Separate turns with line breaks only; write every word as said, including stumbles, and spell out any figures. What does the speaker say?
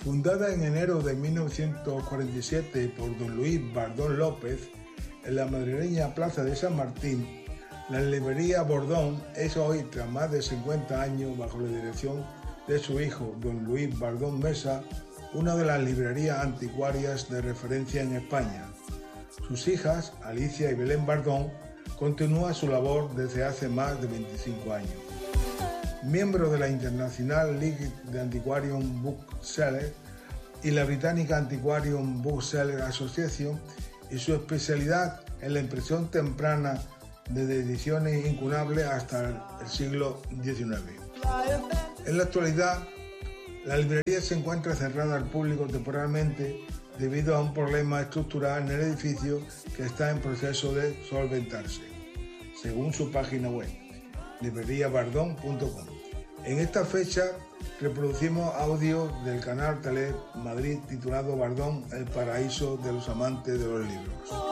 Fundada en enero de mil novecientos cuarenta y siete por don Luis Bardón López en la madrileña Plaza de San Martín, la librería Bordón es hoy, tras más de cincuenta años bajo la dirección de su hijo, don Luis Bardón Mesa, una de las librerías anticuarias de referencia en España. Sus hijas, Alicia y Belén Bardón, continúan su labor desde hace más de veinticinco años. Miembro de la International League de Antiquarian Booksellers y la británica Antiquarian Booksellers Association, y su especialidad en la impresión temprana desde ediciones incunables hasta el siglo diecinueve. En la actualidad, la librería se encuentra cerrada al público temporalmente debido a un problema estructural en el edificio que está en proceso de solventarse, según su página web, librería bardón punto com. En esta fecha reproducimos audio del canal Tele Madrid titulado Bardón, el paraíso de los amantes de los libros.